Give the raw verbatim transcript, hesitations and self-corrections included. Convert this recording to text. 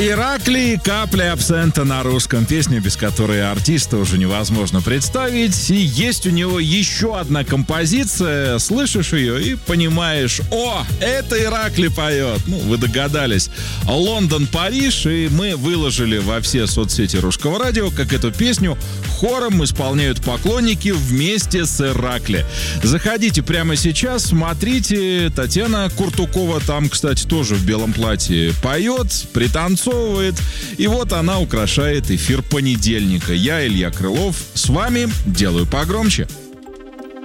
Ираклий, капля абсента на русском. Песня, без которой артиста уже невозможно представить. И есть у него еще одна композиция. Слышишь ее и понимаешь: о, это Ираклий поет. Ну, вы догадались. Лондон, Париж. И мы выложили во все соцсети Русского радио, как эту песню хором исполняют поклонники вместе с Ираклием. Заходите прямо сейчас, смотрите. Татьяна Куртукова там, кстати, тоже в белом платье поет, пританцовывает. И вот она украшает эфир понедельника. Я, Илья Крылов, с вами делаю погромче.